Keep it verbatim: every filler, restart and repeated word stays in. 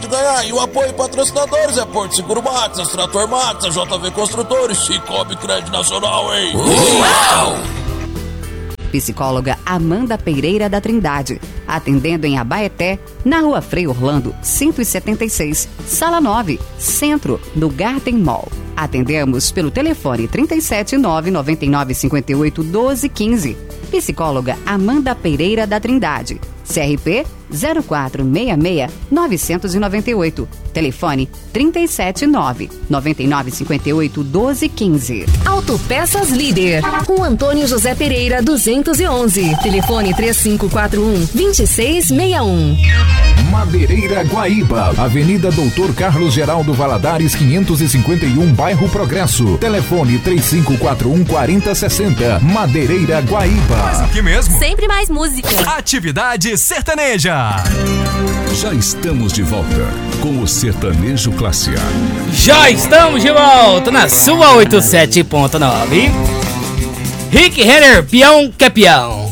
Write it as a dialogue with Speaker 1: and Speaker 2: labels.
Speaker 1: ganhar. E o apoio patrocinadores é Porto Seguro Max, Extrator Max, a J V Construtores, Cicobi Crédito Nacional, hein? Uau!
Speaker 2: Psicóloga Amanda Pereira da Trindade, atendendo em Abaeté, na Rua Frei Orlando, cento e setenta e seis, Sala nove, Centro, no Garden Mall. Atendemos pelo telefone trinta e sete, nove nove nove, cinco oito, doze, quinze. Psicóloga Amanda Pereira da Trindade, C R P zero quatro seis seis, nove nove oito. Telefone trinta e sete, nove nove nove, cinco oito, doze, quinze.
Speaker 3: Autopeças Líder, com Antônio José Pereira duzentos e onze. Telefone três cinco quatro um, dois seis seis um.
Speaker 4: Madeireira Guaíba, Avenida Doutor Carlos Geraldo Valadares, quinhentos e cinquenta e um, Bairro Progresso. Telefone três cinco quatro um, quatro zero seis zero. Madeireira Guaíba.
Speaker 5: Mas o que mesmo?
Speaker 3: Sempre mais música.
Speaker 5: Atividade sertaneja.
Speaker 4: Já estamos de volta com o Sertanejo Classe A.
Speaker 6: Já estamos de volta na sua oitenta e sete ponto nove. Rick Renner, peão que é peão.